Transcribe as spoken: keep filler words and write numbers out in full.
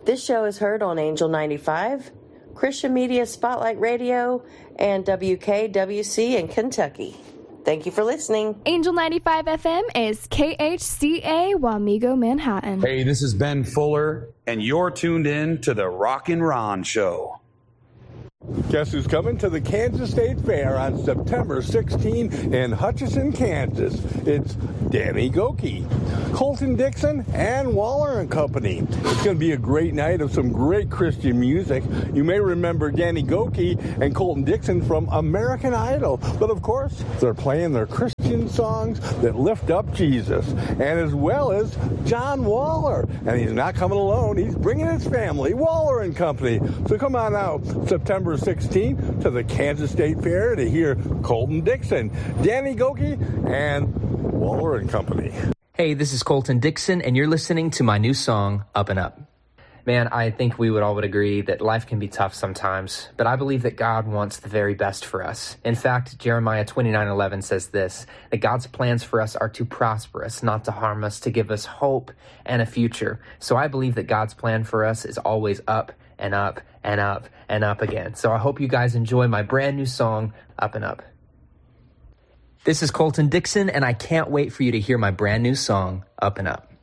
This show is heard on Angel ninety-five, Christian Media Spotlight Radio, and W K W C in Kentucky. Thank you for listening. Angel ninety-five F M is K H C A Wamego, Manhattan. Hey, this is Ben Fuller, and you're tuned in to the Rockin' Ron Show. Guess who's coming to the Kansas State Fair on September sixteenth in Hutchinson, Kansas? It's Danny Gokey, Colton Dixon, and Waller and Company. It's going to be a great night of some great Christian music. You may remember Danny Gokey and Colton Dixon from American Idol, but of course, they're playing their Christian songs that lift up Jesus, and as well as John Waller. And he's not coming alone. He's bringing his family, Waller and Company. So come on out September sixteenth to the Kansas State Fair to hear Colton Dixon, Danny Gokey, and Waller and Company. Hey, this is Colton Dixon, and you're listening to my new song, Up and Up. Man, I think we would all would agree that life can be tough sometimes, but I believe that God wants the very best for us. In fact, Jeremiah twenty-nine eleven says this, that God's plans for us are to prosper us, not to harm us, to give us hope and a future. So I believe that God's plan for us is always up and up and up and up again. So I hope you guys enjoy my brand new song, Up and Up. This is Colton Dixon, and I can't wait for you to hear my brand new song, Up and Up.